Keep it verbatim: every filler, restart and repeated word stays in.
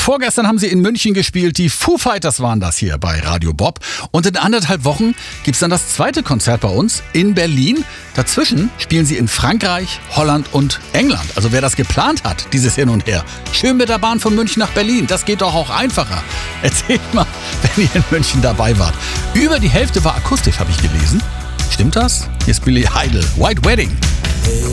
Vorgestern haben sie in München gespielt. Die Foo Fighters waren das hier bei Radio Bob. Und in anderthalb Wochen gibt's dann das zweite Konzert bei uns in Berlin. Dazwischen spielen sie in Frankreich, Holland und England. Also wer das geplant hat, dieses Hin und Her, schön mit der Bahn von München nach Berlin. Das geht doch auch einfacher. Erzählt mal, wenn ihr in München dabei wart. Über die Hälfte war akustisch, habe ich gelesen. Stimmt das? Hier ist Billy Idol, White Wedding.